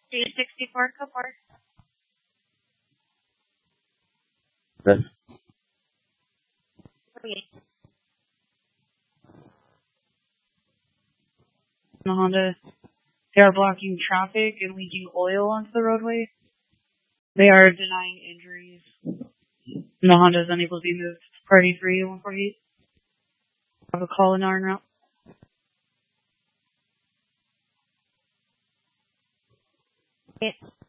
364 Kapar. Yes. Okay. The Honda, they are blocking traffic and leaking oil onto the roadway. They are denying injuries. And the Honda is unable to be moved. Party 3 and 148. Have a call in our route. Okay.